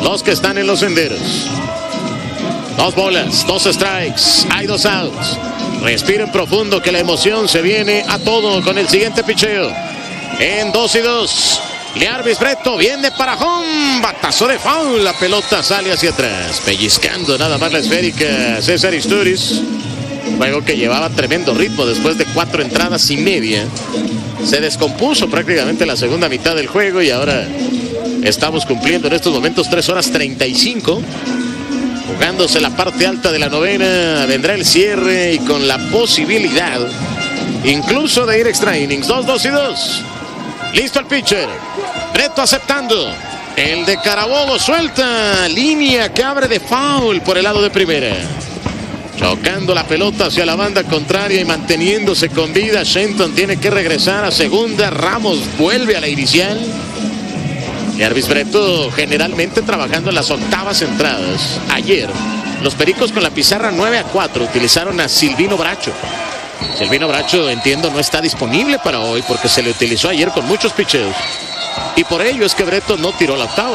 los que están en los senderos. 2 bolas, 2 strikes, hay 2 outs. Respiren profundo que la emoción se viene a todo con el siguiente picheo. En 2-2. Liarvis Breto viene para home. Batazo de foul. La pelota sale hacia atrás. Pellizcando nada más la esférica César Izturis. Juego que llevaba tremendo ritmo después de 4 entradas y media. Se descompuso prácticamente la segunda mitad del juego y ahora estamos cumpliendo en estos momentos 3 horas 35. Jugándose la parte alta de la novena. Vendrá el cierre y con la posibilidad incluso de ir extra innings. 2-2. Listo el pitcher. Breto aceptando. El de Carabobo suelta. Línea que abre de foul por el lado de primera. Chocando la pelota hacia la banda contraria y manteniéndose con vida. Shenton tiene que regresar a segunda. Ramos vuelve a la inicial. Liarvis Breto generalmente trabajando en las octavas entradas. Ayer, los Pericos con la pizarra 9-4 utilizaron a Silvino Bracho. Silvino Bracho, entiendo, no está disponible para hoy porque se le utilizó ayer con muchos picheos. Y por ello es que Breto no tiró la octava.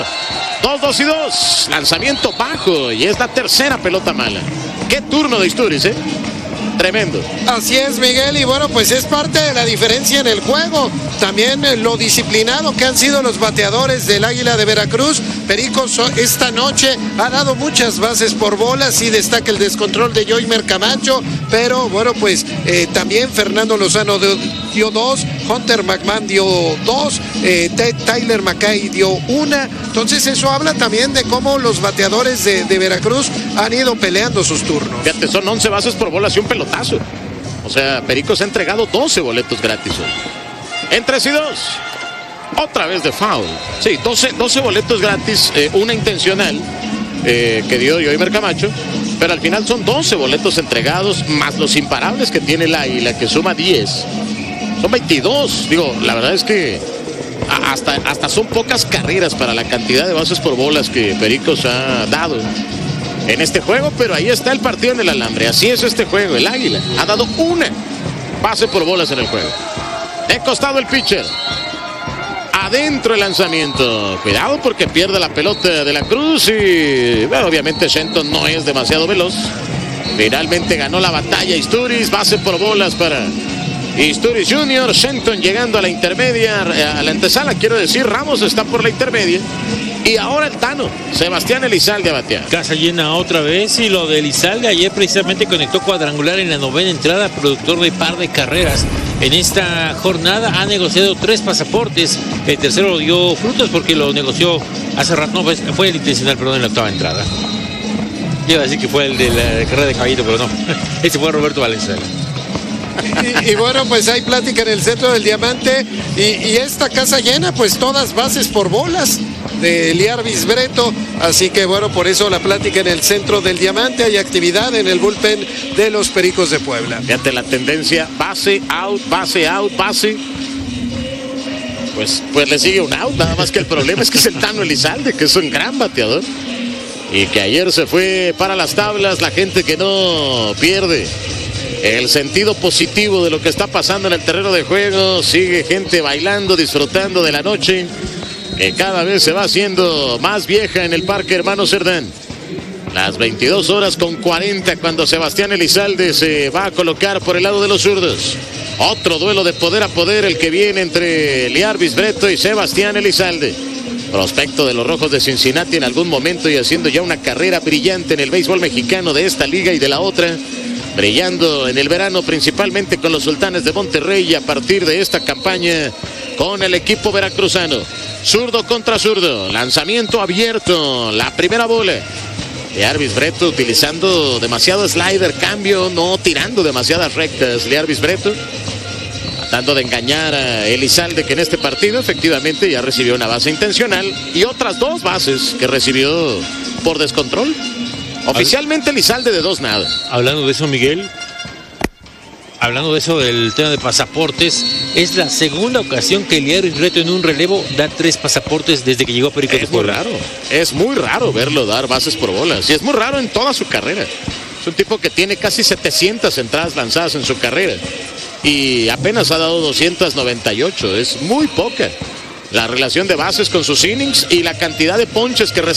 2-2. Lanzamiento bajo y es la tercera pelota mala. Qué turno de Izturis, ¿eh? Tremendo. Así es, Miguel, y bueno, pues es parte de la diferencia en el juego. También lo disciplinado que han sido los bateadores del Águila de Veracruz. Pericos esta noche ha dado muchas bases por bolas y destaca el descontrol de Yoimer Camacho, pero bueno, pues también Fernando Lozano dio 2, Hunter McMahon dio 2, Tyler Mackay dio 1. Entonces eso habla también de cómo los bateadores de Veracruz han ido peleando sus turnos. Fíjate, son 11 bases por bolas y un pelotazo. O sea, Pericos ha entregado 12 boletos gratis hoy. En 3-2. Otra vez de foul. Sí, 12 boletos gratis, una intencional que dio Yoimer Camacho. Pero al final son 12 boletos entregados, más los imparables que tiene el Águila, que suma 10. Son 22. Digo, la verdad es que hasta son pocas carreras para la cantidad de bases por bolas que Pericos ha dado en este juego, pero ahí está el partido en el alambre. Así es este juego. El Águila ha dado una base por bolas en el juego. De costado el pitcher. Adentro el lanzamiento. Cuidado porque pierde la pelota de la Cruz y bueno, obviamente Shenton no es demasiado veloz. Finalmente ganó la batalla Izturis. Base por bolas para Izturis Jr. Shenton llegando a la intermedia, a la antesala, quiero decir. Ramos está por la intermedia. Y ahora el Tano, Sebastián Elizalde a batear. Casa llena otra vez y lo de Elizalde ayer precisamente conectó cuadrangular en la novena entrada, productor de par de carreras. En esta jornada ha negociado 3 pasaportes. El tercero lo dio frutos porque lo negoció hace rato. No, fue el intencional, perdón, en la octava entrada. Iba a decir que fue el de la carrera de caballito, pero no. Ese fue Roberto Valenzuela. Y bueno, pues hay plática en el centro del Diamante y esta casa llena, pues todas bases por bolas de Liarvis Breto, así que bueno, por eso la plática en el centro del Diamante. Hay actividad en el bullpen de los Pericos de Puebla. Fíjate la tendencia, base, out, base, out, base. Pues le sigue un out, nada más que el problema es que es el Tano Elizalde, que es un gran bateador y que ayer se fue para las tablas. La gente que no pierde el sentido positivo de lo que está pasando en el terreno de juego, sigue gente bailando, disfrutando de la noche, que cada vez se va haciendo más vieja en el Parque Hermano Cerdán. Las 22 horas con 40 cuando Sebastián Elizalde se va a colocar por el lado de los zurdos. Otro duelo de poder a poder, el que viene entre Liarvis Breto y Sebastián Elizalde. Prospecto de los Rojos de Cincinnati en algún momento y haciendo ya una carrera brillante en el béisbol mexicano de esta liga y de la otra. Brillando en el verano principalmente con los Sultanes de Monterrey y a partir de esta campaña con el equipo veracruzano. Zurdo contra zurdo, lanzamiento abierto, la primera bola. Liarvis Breto utilizando demasiado slider, cambio, no tirando demasiadas rectas. Liarvis Breto tratando de engañar a Elizalde, que en este partido efectivamente ya recibió una base intencional y otras 2 bases que recibió por descontrol. Oficialmente Elizalde de 2 nada. Hablando de eso, Miguel, hablando de eso del tema de pasaportes, es la segunda ocasión que Liarvis Breto en un relevo da 3 pasaportes desde que llegó a Pericos de Puebla. Es muy raro verlo dar bases por bolas y es muy raro en toda su carrera. Es un tipo que tiene casi 700 entradas lanzadas en su carrera y apenas ha dado 298, es muy poca la relación de bases con sus innings y la cantidad de ponches que recibe.